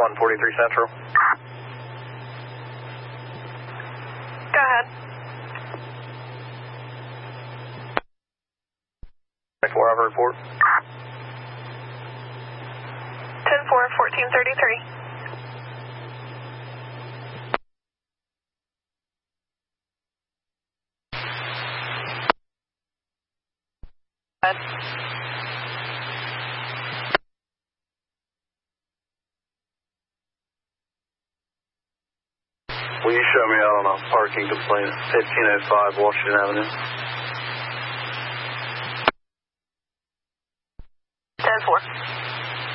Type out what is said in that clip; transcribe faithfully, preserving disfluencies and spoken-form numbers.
one forty-three Central. Go ahead. four, have a report. ten four, fourteen thirty-three. Go ahead. Will you show me out on a parking complaint at fifteen oh five Washington Avenue? ten four.